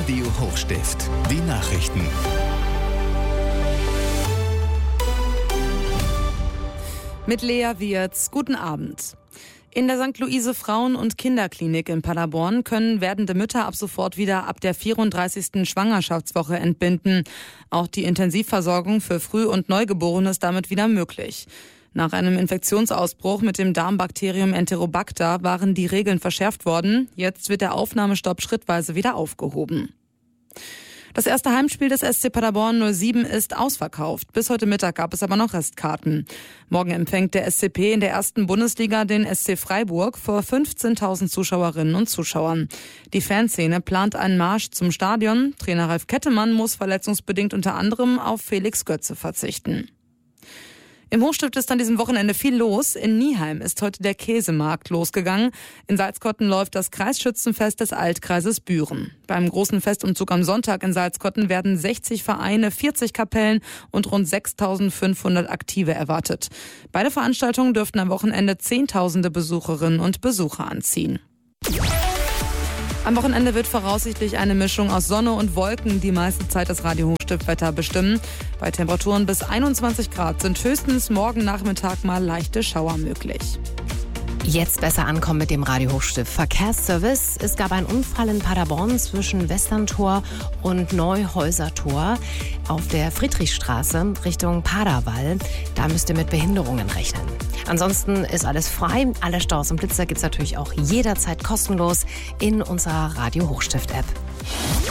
Radio Hochstift. Die Nachrichten. Mit Lea Wirz, guten Abend. In der St. Luise Frauen- und Kinderklinik in Paderborn können werdende Mütter ab sofort wieder ab der 34. Schwangerschaftswoche entbinden. Auch die Intensivversorgung für Früh- und Neugeborene ist damit wieder möglich. Nach einem Infektionsausbruch mit dem Darmbakterium Enterobacter waren die Regeln verschärft worden. Jetzt wird der Aufnahmestopp schrittweise wieder aufgehoben. Das erste Heimspiel des SC Paderborn 07 ist ausverkauft. Bis heute Mittag gab es aber noch Restkarten. Morgen empfängt der SCP in der ersten Bundesliga den SC Freiburg vor 15.000 Zuschauerinnen und Zuschauern. Die Fanszene plant einen Marsch zum Stadion. Trainer Ralf Kettemann muss verletzungsbedingt unter anderem auf Felix Götze verzichten. Im Hochstift ist an diesem Wochenende viel los. In Nieheim ist heute der Käsemarkt losgegangen. In Salzkotten läuft das Kreisschützenfest des Altkreises Büren. Beim großen Festumzug am Sonntag in Salzkotten werden 60 Vereine, 40 Kapellen und rund 6.500 Aktive erwartet. Beide Veranstaltungen dürften am Wochenende Zehntausende Besucherinnen und Besucher anziehen. Am Wochenende wird voraussichtlich eine Mischung aus Sonne und Wolken die meiste Zeit das Radio Hochstift-Wetter bestimmen. Bei Temperaturen bis 21 Grad sind höchstens morgen Nachmittag mal leichte Schauer möglich. Jetzt besser ankommen mit dem Radio Hochstift Verkehrsservice. Es gab einen Unfall in Paderborn zwischen Westerntor und Neuhäusertor auf der Friedrichstraße Richtung Paderwall. Da müsst ihr mit Behinderungen rechnen. Ansonsten ist alles frei. Alle Staus und Blitzer gibt es natürlich auch jederzeit kostenlos in unserer Radio Hochstift App.